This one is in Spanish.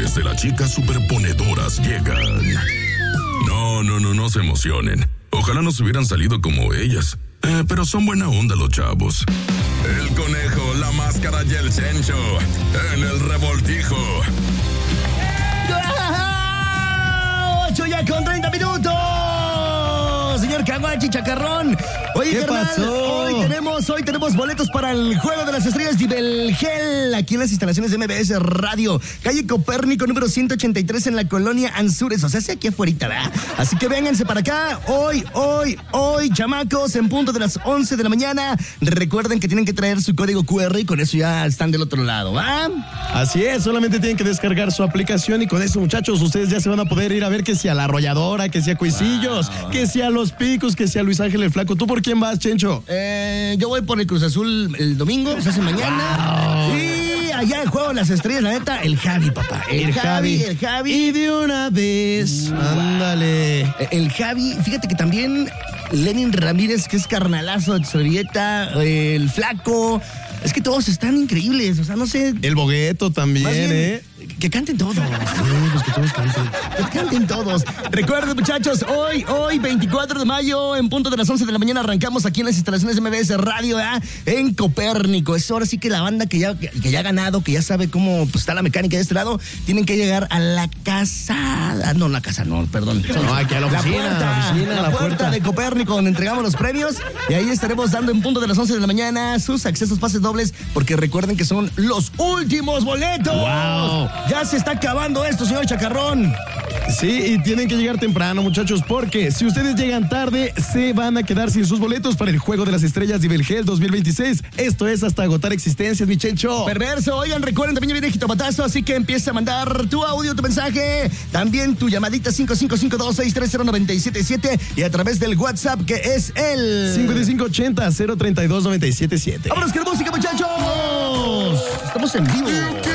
seguidores de las chicas superponedoras llegan. No se emocionen. Ojalá nos hubieran salido como ellas. Pero son buena onda los chavos. El conejo, la máscara y el Chencho en el revoltijo. 8 ya con 30 minutos. Señor Caguachi Chacarrón. Oye, ¿qué carnal, pasó? Hoy tenemos boletos para el Juego de las Estrellas de Belgel, aquí en las instalaciones de MBS Radio, calle Copérnico, número 183 en la colonia Anzures, o sea, aquí afuera, ¿verdad? Así que vénganse para acá, hoy, chamacos, en punto de las 11 de la mañana. Recuerden que tienen que traer su código QR y con eso ya están del otro lado, ¿va? Así es, solamente tienen que descargar su aplicación y con eso, muchachos, ustedes ya se van a poder ir a ver que sea La Arrolladora, que sea Cuisillos, que sea Los Picos, que sea Luis Ángel el Flaco. ¿Tú por quién vas, Chencho? Yo voy por el Cruz Azul el domingo, se hace mañana. Wow. Y allá el Juego de las Estrellas, la neta, el Javi, papá. El Javi. Y de una vez, ándale. El Javi, fíjate que también Lenin Ramírez, que es carnalazo de Sorrieta, el Flaco. Es que todos están increíbles, o sea, no sé. El Bogueto también, Más bien, que canten todos. Sí, pues que todos canten. Que canten todos. Recuerden, muchachos, hoy, 24 de mayo, en punto de las 11 de la mañana, arrancamos aquí en las instalaciones de MBS Radio, en Copérnico. Es ahora sí que la banda que ya ha ganado, que ya sabe cómo pues, está la mecánica de este lado, tienen que llegar a la casa. No, la casa no, perdón. No, aquí a la oficina. La puerta de Copérnico, donde entregamos los premios. Y ahí estaremos dando en punto de las 11 de la mañana sus accesos pases dobles, porque recuerden que son los últimos boletos. ¡Wow! Ya se está acabando esto, señor Chacarrón. Sí, y tienen que llegar temprano, muchachos, porque si ustedes llegan tarde, se van a quedar sin sus boletos para el Juego de las Estrellas de Belgel 2026. Esto es hasta agotar existencias, mi Chencho. Perverso. Oigan, recuerden, también viene Jitomatazo, así que empieza a mandar tu audio, tu mensaje, también tu llamadita 5552-630-977 y a través del WhatsApp, que es el 5580-032-977. ¡Vámonos con música, muchachos! Estamos en vivo.